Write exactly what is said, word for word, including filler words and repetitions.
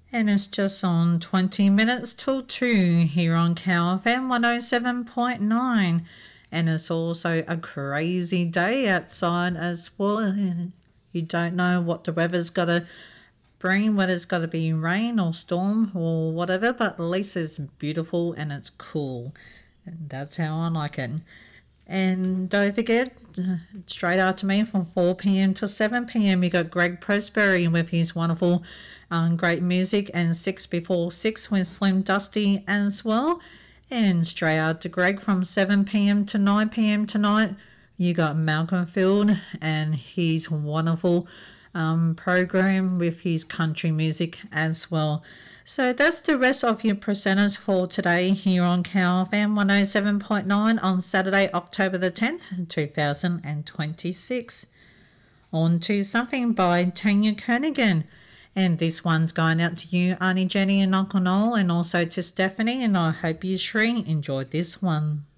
And it's just on twenty minutes till two here on Cow F M one oh seven point nine. And it's also a crazy day outside as well. You don't know what the weather's got to bring, whether it's got to be rain or storm or whatever, but at least it's beautiful and it's cool. And that's how I like it. And don't forget, straight after me from four p.m. to seven p.m. you got Greg Prosperity with his wonderful um, great music, and six before six with Slim Dusty as well. And straight after Greg from seven p.m. to nine p.m. tonight you got Malcolm Field and his wonderful um, program with his country music as well. So that's the rest of your presenters for today here on Cow F M one oh seven point nine on Saturday, October the tenth, two thousand twenty-six. On to something by Tanya Kernigan. And this one's going out to you, Auntie Jenny and Uncle Noel, and also to Stephanie, and I hope you three enjoyed this one.